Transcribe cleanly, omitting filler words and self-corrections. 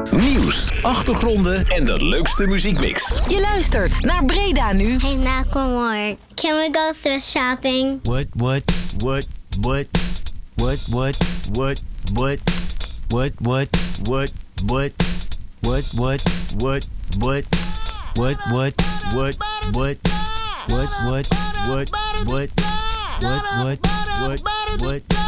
Nieuws, achtergronden en de leukste muziekmix. Je luistert naar Breda nu. Hey, Nakamore, can we go thrift shopping? What? What?